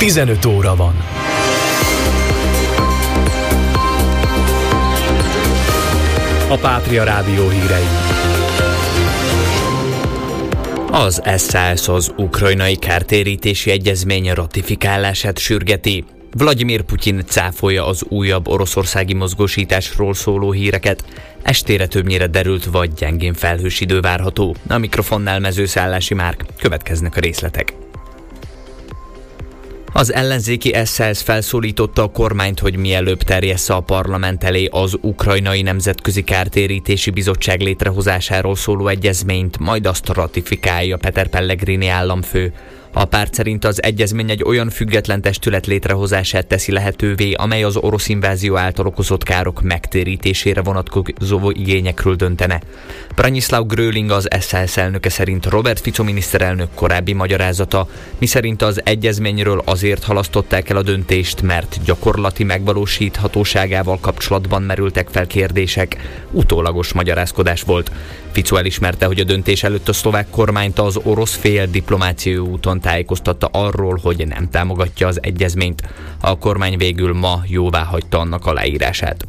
15 óra van. A Pátria Rádió hírei. Az SZSZ az ukrajnai kártérítési egyezmény ratifikálását sürgeti. Vladimir Putyin cáfolja az újabb oroszországi mozgósításról szóló híreket. Estére többnyire derült vagy gyengén felhős idő várható. A mikrofonnál Mezőszállási Márk, következnek a részletek. Az ellenzéki SZSZ felszólította a kormányt, hogy mielőbb terjessze a parlament elé az Ukrajnai Nemzetközi Kártérítési Bizottság létrehozásáról szóló egyezményt, majd azt ratifikálja Peter Pellegrini államfő. A párt szerint az egyezmény egy olyan független testület létrehozását teszi lehetővé, amely az orosz invázió által okozott károk megtérítésére vonatkozó igényekről döntene. Branislav Gröling, az SZSZ elnöke szerint Robert Fico miniszterelnök korábbi magyarázata, miszerint az egyezményről azért halasztották el a döntést, mert gyakorlati megvalósíthatóságával kapcsolatban merültek fel kérdések, utólagos magyarázkodás volt. Fico elismerte, hogy a döntés előtt a szlovák kormányt az orosz fél diplomáciai úton tájékoztatta arról, hogy nem támogatja az egyezményt. A kormány végül ma jóváhagyta annak aláírását.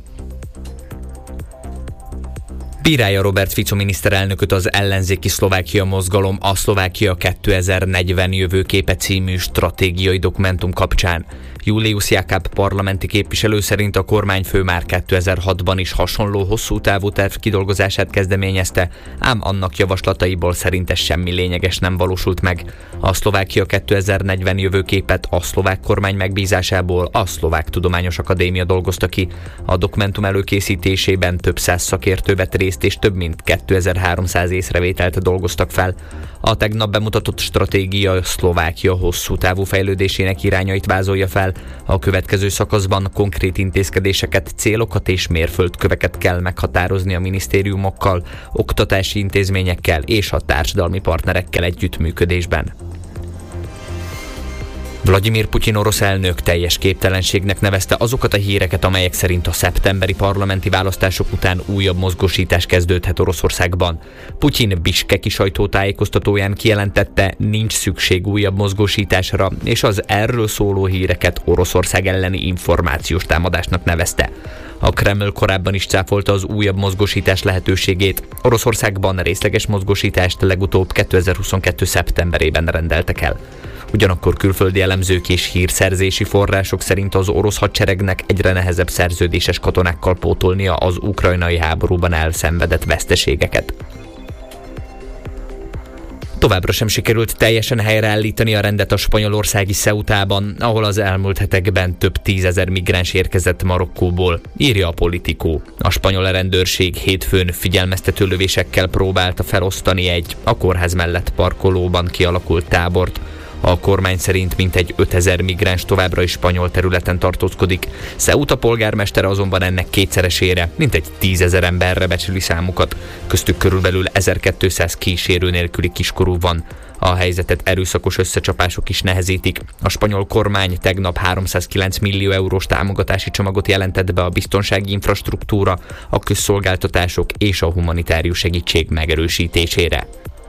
Bírálja Robert Fico miniszterelnököt az ellenzéki Szlovákia mozgalom a Szlovákia 2040 jövőképe című stratégiai dokumentum kapcsán. Julius Jakab parlamenti képviselő szerint a kormányfő már 2006-ban is hasonló hosszú távú terv kidolgozását kezdeményezte, ám annak javaslataiból szerinte semmi lényeges nem valósult meg. A Szlovákia 2040 jövőképet a szlovák kormány megbízásából a Szlovák Tudományos Akadémia dolgozta ki. A dokumentum előkészítésében több száz szakértő vett részt, és több mint 2300 észrevételt dolgoztak fel. A tegnap bemutatott stratégia Szlovákia hosszú távú fejlődésének irányait vázolja fel. A következő szakaszban konkrét intézkedéseket, célokat és mérföldköveket kell meghatározni a minisztériumokkal, oktatási intézményekkel és a társadalmi partnerekkel együttműködésben. Vladimir Putyin orosz elnök teljes képtelenségnek nevezte azokat a híreket, amelyek szerint a szeptemberi parlamenti választások után újabb mozgósítás kezdődhet Oroszországban. Putyin biskeki sajtótájékoztatóján kijelentette, nincs szükség újabb mozgósításra, és az erről szóló híreket Oroszország elleni információs támadásnak nevezte. A Kreml korábban is cáfolta az újabb mozgósítás lehetőségét. Oroszországban részleges mozgósítást legutóbb 2022. szeptemberében rendeltek el. Ugyanakkor külföldi elemzők és hírszerzési források szerint az orosz hadseregnek egyre nehezebb szerződéses katonákkal pótolnia az ukrajnai háborúban elszenvedett veszteségeket. Továbbra sem sikerült teljesen helyreállítani a rendet a spanyolországi Ceutában, ahol az elmúlt hetekben több tízezer migráns érkezett Marokkóból, írja a Politico. A spanyol rendőrség hétfőn figyelmeztető lövésekkel próbálta felosztani egy a kórház mellett parkolóban kialakult tábort. A kormány szerint mintegy 5000 migráns továbbra is spanyol területen tartózkodik. Ceuta polgármestere azonban ennek kétszeresére, mintegy 10 000 emberre becsüli számukat. Köztük körülbelül 1200 kísérő nélküli kiskorú van. A helyzetet erőszakos összecsapások is nehezítik. A spanyol kormány tegnap 309 millió eurós támogatási csomagot jelentett be a biztonsági infrastruktúra, a közszolgáltatások és a humanitárius segítség megerősítésére.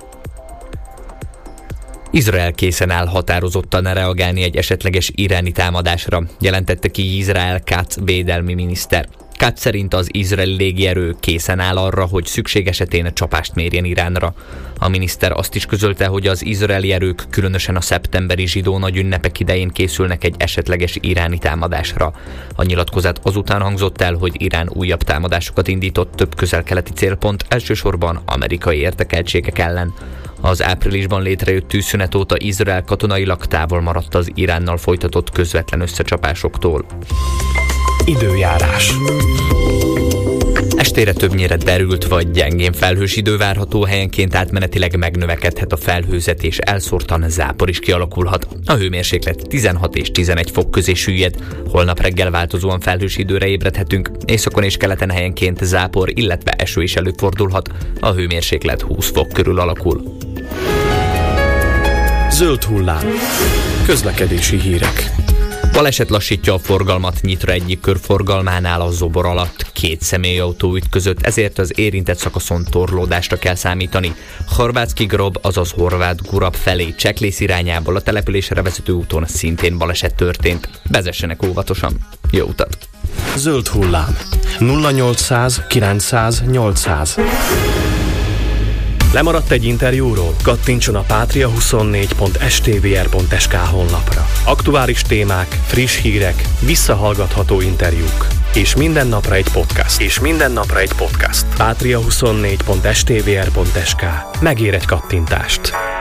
Izrael készen áll határozottan reagálni egy esetleges iráni támadásra, jelentette ki Izrael Katz védelmi miniszter. Katz szerint az izraeli légierő készen áll arra, hogy szükség esetén csapást mérjen Iránra. A miniszter azt is közölte, hogy az izraeli erők különösen a szeptemberi zsidó nagy ünnepek idején készülnek egy esetleges iráni támadásra. A nyilatkozat azután hangzott el, hogy Irán újabb támadásokat indított több közel-keleti célpont, elsősorban amerikai érdekeltségek ellen. Az áprilisban létrejött tűzszünet óta Izrael katonailag távol maradt az Iránnal folytatott közvetlen összecsapásoktól. Időjárás. Estére többnyire derült vagy gyengén felhős idő várható, helyenként átmenetileg megnövekedhet a felhőzet és elszórtan zápor is kialakulhat. A hőmérséklet 16 és 11 fok közé süllyed. Holnap reggel változóan felhős időre ébredhetünk. Északon és keleten helyenként zápor, illetve eső is előfordulhat. A hőmérséklet 20 fok körül alakul. Zöld hullám. Közlekedési hírek. Baleset lassítja a forgalmat Nyitra egyik körforgalmánál a Zobor alatt. 2 személyautó ütközött, ezért az érintett szakaszon torlódásra kell számítani. Horvátsky-Grob, azaz Horváth-Gurab felé Cseklész irányából a településre vezető úton szintén baleset történt. Vezessenek óvatosan. Jó utat! Zöld hullám. 0800 900 800. Lemaradt egy interjúról? Kattintson a patria24.stvr.sk honlapra. Aktuális témák, friss hírek, visszahallgatható interjúk. És minden napra egy podcast. Patria24.stvr.sk. Megér egy kattintást.